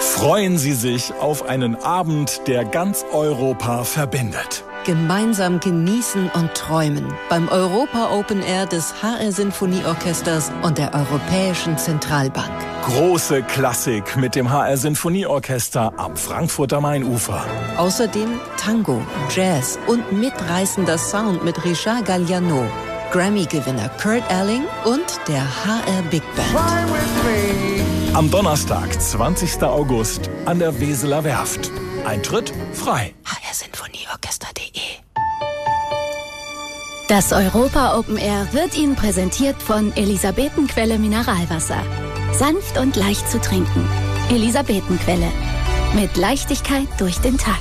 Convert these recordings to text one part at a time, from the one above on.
Freuen Sie sich auf einen Abend, der ganz Europa verbindet. Gemeinsam genießen und träumen beim Europa Open Air des HR Sinfonieorchesters und der Europäischen Zentralbank. Große Klassik mit dem HR Sinfonieorchester am Frankfurter Mainufer. Außerdem Tango, Jazz und mitreißender Sound mit Richard Galliano, Grammy-Gewinner Kurt Elling und der HR Big Band. Am Donnerstag, 20. August, an der Weseler Werft. Eintritt frei. hrsinfonieorchester.de. Das Europa Open Air wird Ihnen präsentiert von Elisabetenquelle Mineralwasser. Sanft und leicht zu trinken. Elisabetenquelle. Mit Leichtigkeit durch den Tag.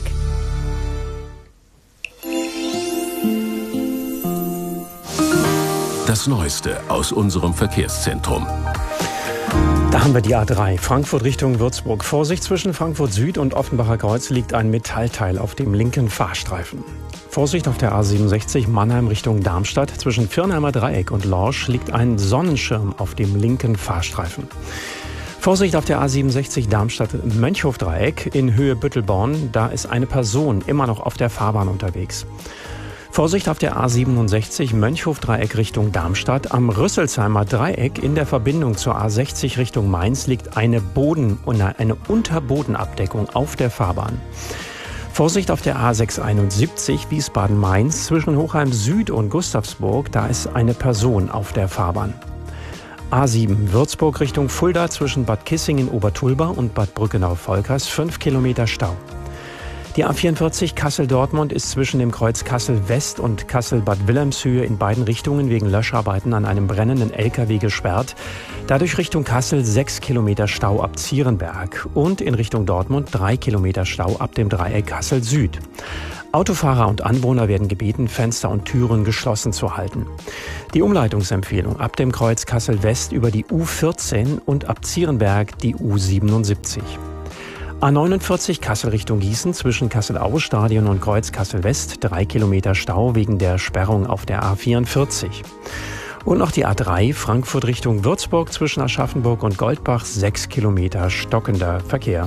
Das Neueste aus unserem Verkehrszentrum. Da haben wir die A3, Frankfurt Richtung Würzburg. Vorsicht, zwischen Frankfurt Süd und Offenbacher Kreuz liegt ein Metallteil auf dem linken Fahrstreifen. Vorsicht auf der A67 Mannheim Richtung Darmstadt. Zwischen Firnheimer Dreieck und Lorsch liegt ein Sonnenschirm auf dem linken Fahrstreifen. Vorsicht auf der A67 Darmstadt-Mönchhof-Dreieck in Höhe Büttelborn. Da ist eine Person immer noch auf der Fahrbahn unterwegs. Vorsicht auf der A67 Mönchhof-Dreieck Richtung Darmstadt. Am Rüsselsheimer Dreieck in der Verbindung zur A60 Richtung Mainz liegt eine Unterbodenabdeckung auf der Fahrbahn. Vorsicht auf der A671 Wiesbaden-Mainz zwischen Hochheim Süd und Gustavsburg. Da ist eine Person auf der Fahrbahn. A7 Würzburg Richtung Fulda zwischen Bad Kissingen-Obertulba und Bad Brückenau-Volkers 5 Kilometer Stau. Die A44 Kassel-Dortmund ist zwischen dem Kreuz Kassel-West und Kassel-Bad Wilhelmshöhe in beiden Richtungen wegen Löscharbeiten an einem brennenden LKW gesperrt. Dadurch Richtung Kassel 6 Kilometer Stau ab Zierenberg und in Richtung Dortmund 3 Kilometer Stau ab dem Dreieck Kassel-Süd. Autofahrer und Anwohner werden gebeten, Fenster und Türen geschlossen zu halten. Die Umleitungsempfehlung ab dem Kreuz Kassel-West über die U14 und ab Zierenberg die U77. A49 Kassel Richtung Gießen zwischen Kassel-Aue-Stadion und Kreuz Kassel-West 3 Kilometer Stau wegen der Sperrung auf der A44. Und noch die A3 Frankfurt Richtung Würzburg zwischen Aschaffenburg und Goldbach 6 Kilometer stockender Verkehr.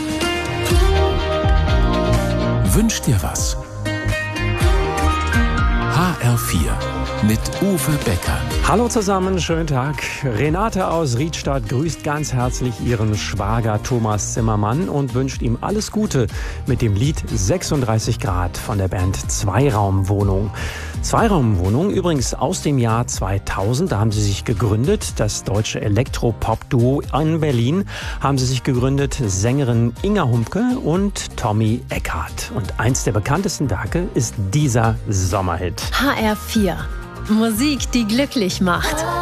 Wünsch dir was? HR4 mit Uwe Becker. Hallo zusammen, schönen Tag. Renate aus Riedstadt grüßt ganz herzlich ihren Schwager Thomas Zimmermann und wünscht ihm alles Gute mit dem Lied 36 Grad von der Band Zweiraumwohnung. Zweiraumwohnung übrigens aus dem Jahr 2000, da haben sie sich gegründet, das deutsche Elektropop-Duo in Berlin, haben sie sich gegründet, Sängerin Inga Humke und Tommy Eckhardt. Und eins der bekanntesten Werke ist dieser Sommerhit. HR4. Musik, die glücklich macht.